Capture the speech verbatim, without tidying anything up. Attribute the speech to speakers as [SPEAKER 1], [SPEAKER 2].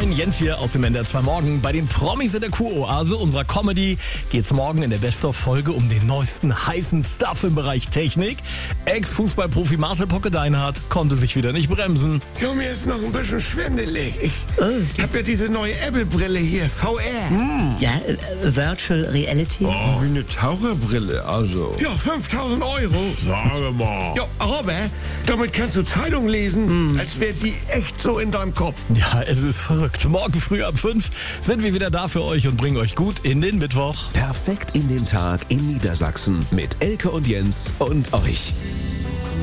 [SPEAKER 1] Moin, Jens hier aus dem N D R zwei Morgen. Bei den Promis in der Kuroase unserer Comedy geht's morgen in der Best-of-Folge um den neuesten heißen Stuff im Bereich Technik. Ex-Fußballprofi Marcel Pocke-Deinhardt konnte sich wieder nicht bremsen.
[SPEAKER 2] Jo, mir ist noch ein bisschen schwindelig. Ich oh. hab ja diese neue Apple-Brille hier, V R.
[SPEAKER 3] Hm. Ja, äh, Virtual Reality.
[SPEAKER 4] Oh, wie eine Taucherbrille, also.
[SPEAKER 2] Ja, fünftausend Euro.
[SPEAKER 4] Sage mal.
[SPEAKER 2] Ja, aber damit kannst du Zeitung lesen, hm. als wäre die echt so in deinem Kopf.
[SPEAKER 1] Ja, es ist verrückt. Morgen früh ab fünf sind wir wieder da für euch und bringen euch gut in den Mittwoch.
[SPEAKER 5] Perfekt in den Tag in Niedersachsen mit Elke und Jens und euch.